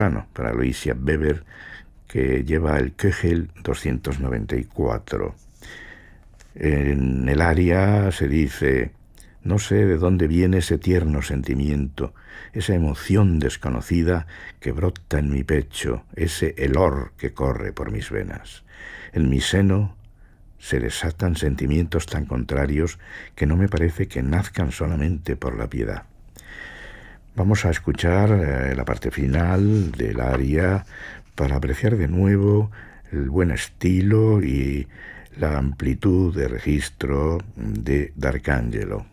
para Aloysia Weber, que lleva el Köchel 294. En el aria se dice: no sé de dónde viene ese tierno sentimiento, esa emoción desconocida que brota en mi pecho, ese helor que corre por mis venas. En mi seno se desatan sentimientos tan contrarios que no me parece que nazcan solamente por la piedad. Vamos a escuchar la parte final del aria para apreciar de nuevo el buen estilo y la amplitud de registro de D'Arcangelo.